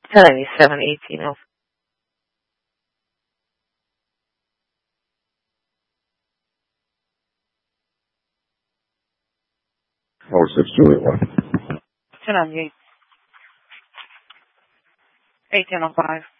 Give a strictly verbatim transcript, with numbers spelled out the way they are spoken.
ninety-seven eighteen oh. Oh, six two eight one. two ninety-eight. eighteen oh five.